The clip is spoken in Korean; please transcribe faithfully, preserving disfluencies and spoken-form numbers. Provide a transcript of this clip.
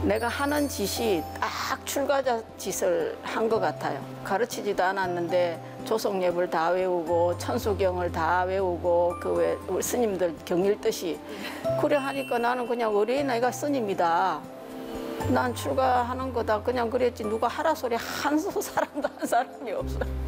내가 하는 짓이 딱 출가자 짓을 한 것 같아요. 가르치지도 않았는데 조속예불 다 외우고 천수경을 다 외우고 그 왜 우리 스님들 경일듯이 그래 하니까 나는 그냥 어린아이가 스님이다. 난 출가하는 거다 그냥 그랬지 누가 하라 소리 한 사람도 한 사람이 없어요.